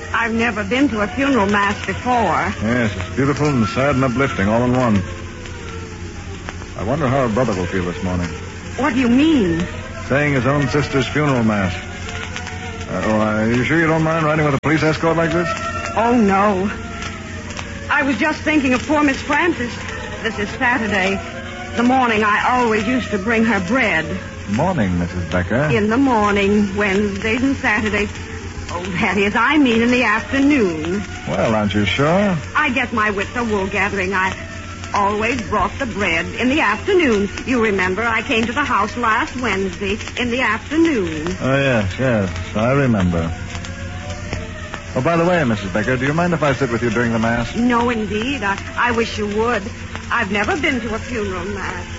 I've never been to a funeral mass before. Yes, it's beautiful and sad and uplifting all in one. I wonder how her brother will feel this morning. What do you mean? Saying his own sister's funeral mass. Are you sure you don't mind riding with a police escort like this? Oh, no. I was just thinking of poor Miss Frances. This is Saturday. The morning I always used to bring her bread. Morning, Mrs. Becker. In the morning, Wednesdays and Saturdays. Oh, that is, I mean in the afternoon. Well, aren't you sure? I get my wits a wool gathering. I always brought the bread in the afternoon. You remember I came to the house last Wednesday in the afternoon. Oh, yes, I remember. Oh, by the way, Mrs. Becker, do you mind if I sit with you during the Mass? No, indeed. I wish you would. I've never been to a funeral mass.